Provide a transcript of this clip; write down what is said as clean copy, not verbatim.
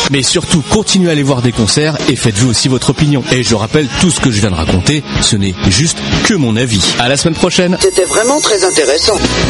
Mais surtout, continuez à aller voir des concerts et faites-vous aussi votre opinion. Et je rappelle, tout ce que je viens de raconter, ce n'est juste que mon avis. À la semaine prochaine. C'était vraiment très intéressant.